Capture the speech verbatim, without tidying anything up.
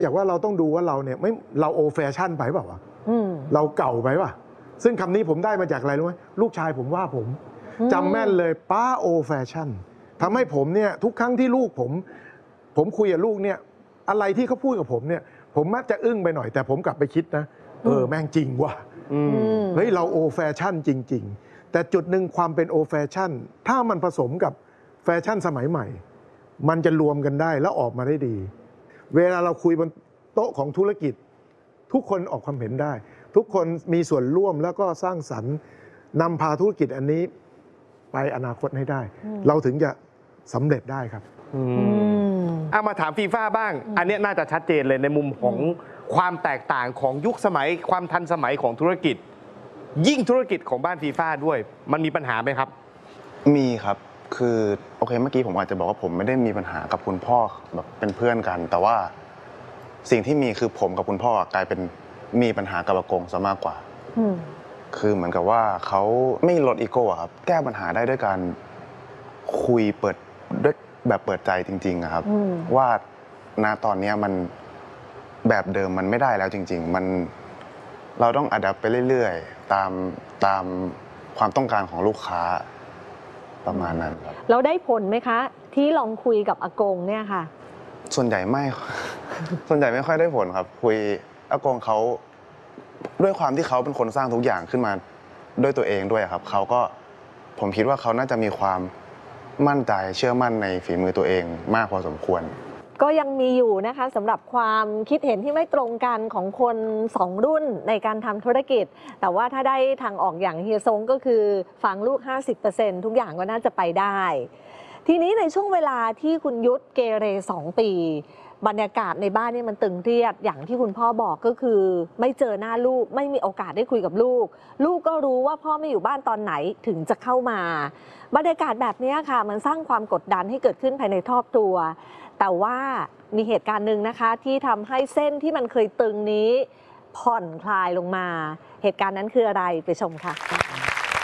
อยากว่าเราต้องดูว่าเราเนี่ยไม่เราโอแฟชั่นไปเปล่าวะเราเก่าไปป่ะซึ่งคำนี้ผมได้มาจากอะไรรู้ไหมลูกชายผมว่าผมจำแม่นเลยป้าโอแฟชั่นทำให้ผมเนี่ยทุกครั้งที่ลูกผมผมคุยกับลูกเนี่ยอะไรที่เขาพูดกับผมเนี่ยผมมักจะอึ้งไปหน่อยแต่ผมกลับไปคิดนะเออแม่งจริงว่ะเฮ้ยเราโอแฟชั่นจริงๆแต่จุดหนึ่งความเป็นโอแฟชั่นถ้ามันผสมกับแฟชั่นสมัยใหม่มันจะรวมกันได้แล้วออกมาได้ดีเวลาเราคุยบนโต๊ะของธุรกิจทุกคนออกความเห็นได้ทุกคนมีส่วนร่วมแล้วก็สร้างสรรค์นำพาธุรกิจอันนี้ไปอนาคตให้ได้เราถึงจะสำเร็จได้ครับเอามาถามฟีฟ่าบ้างอันนี้น่าจะชัดเจนเลยในมุมของความแตกต่างของยุคสมัยความทันสมัยของธุรกิจยิ่งธุรกิจของบ้านฟีฟ่าด้วยมันมีปัญหาไหมครับมีครับคือโอเคเมื่อกี้ผมอาจจะบอกว่าผมไม่ได้มีปัญหากับคุณพ่อแบบเป็นเพื่อนกันแต่ว่าสิ่งที่มีคือผมกับคุณพ่อกลายเป็นมีปัญหากับอากงซะมากกว่าคือเหมือนกับว่าเขาไม่ลดอีโก้ครับแก้ปัญหาได้ด้วยการคุยเปิดด้วยแบบเปิดใจจริงๆครับว่าณตอนนี้มันแบบเดิมมันไม่ได้แล้วจริงๆมันเราต้องอัดแอปไปเรื่อยๆตามตามความต้องการของลูกค้าประมาณนั้นครับเราได้ผลไหมคะที่ลองคุยกับอากงเนี่ยค่ะส่วนใหญ่ไม่ ส่วนใหญ่ไม่ค่อยได้ผลครับคุยอากงเขาด้วยความที่เขาเป็นคนสร้างทุกอย่างขึ้นมาด้วยตัวเองด้วยครับเขาก็ผมคิดว่าเขาน่าจะมีความมั่นใจเชื่อมั่นในฝีมือตัวเองมากพอสมควรก็ยังมีอยู่นะคะสำหรับความคิดเห็นที่ไม่ตรงกันของคนสองรุ่นในการทำธุรกิจแต่ว่าถ้าได้ทางออกอย่างเฮียซงก็คือฟังลูก ห้าสิบเปอร์เซ็นต์ ทุกอย่างก็น่าจะไปได้ทีนี้ในช่วงเวลาที่คุณยุทธเกเรสองปีบรรยากาศในบ้านนี่มันตึงเครียดอย่างที่คุณพ่อบอกก็คือไม่เจอหน้าลูกไม่มีโอกาสได้คุยกับลูกลูกก็รู้ว่าพ่อไม่อยู่บ้านตอนไหนถึงจะเข้ามาบรรยากาศแบบนี้ค่ะมันสร้างความกดดันให้เกิดขึ้นภายในครอบครัวแต่ว่ามีเหตุการณ์หนึ่งนะคะที่ทำให้เส้นที่มันเคยตึงนี้ผ่อนคลายลงมาเหตุการณ์นั้นคืออะไรไปชมค่ะ